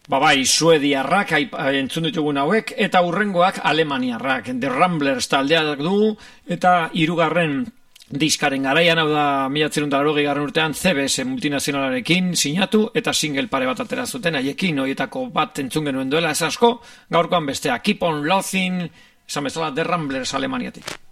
Bai, suediarrak entzun ditugun hauek, eta hurrengoak alemaniarrak. The Ramblers taldeak du, eta hirugarren diskaren garaian, hau da 1980 urtean CBS multinazionalarekin sinatu, eta single pare bat atera zuten, haiekin horietako bat entzun genuen duela ez asko, gaurkoan bestea Keep on Loving, esan bezala The Ramblers Alemaniatik.